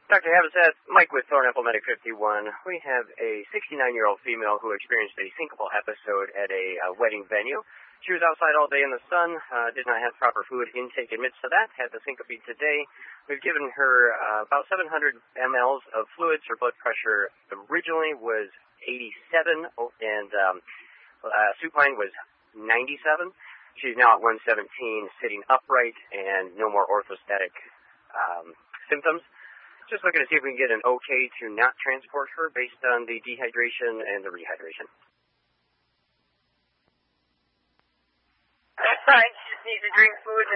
Dr. Habitat, Mike with Thornapple Medic 51. We have a 69-year-old female who experienced a syncopal episode at a wedding venue. She was outside all day in the sun, did not have proper fluid intake amidst of that, had the syncope today. We've given her about 700 mLs of fluids. Her blood pressure originally was 87, and supine was 97. She's now at 117, sitting upright, and no more orthostatic symptoms. Just looking to see if we can get an okay to not transport her based on the dehydration and the rehydration. That's fine. She just needs to drink fluids